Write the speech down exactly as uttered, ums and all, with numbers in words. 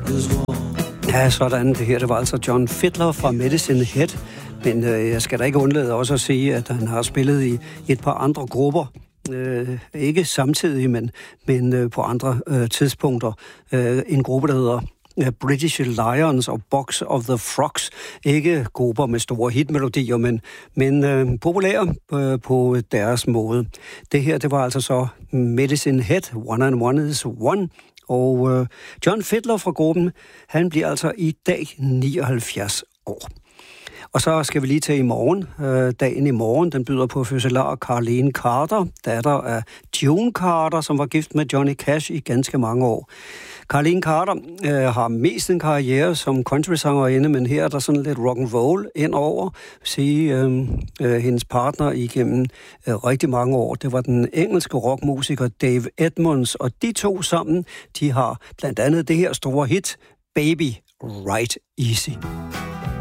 Ja, sådan. Det her, det var altså John Fiddler fra Medicine Head. Men øh, jeg skal da ikke undlade også at sige, at han har spillet i et par andre grupper. Øh, ikke samtidig, men, men øh, på andre øh, tidspunkter. Øh, en gruppe, der hedder British Lions og Box of the Frogs. Ikke grupper med store hitmelodier, men, men øh, populære øh, på deres måde. Det her, det var altså så Medicine Head, One and One is One. Og øh, John Fiddler fra gruppen, han bliver altså i dag nioghalvfjerds år. Og så skal vi lige til i morgen. Øh, dagen i morgen, den byder på fødselar Carlene Carter, datter af June Carter, som var gift med Johnny Cash i ganske mange år. Carlene Carter øh, har mest en karriere som countrysangerinde, men her er der sådan lidt rock and roll ind over. Sige, øh, øh, hendes partner igennem øh, rigtig mange år, det var den engelske rockmusiker Dave Edmunds, og de to sammen, de har blandt andet det her store hit, Baby Ride Easy.